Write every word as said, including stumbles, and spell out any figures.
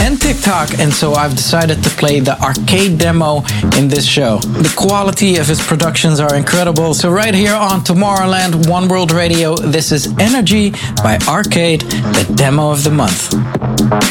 and TikTok, and so I've decided to play the arcade demo in this show. The quality of his productions are incredible, so right here on Tomorrowland One World Radio, this is Energy by Arcade, the demo of the month.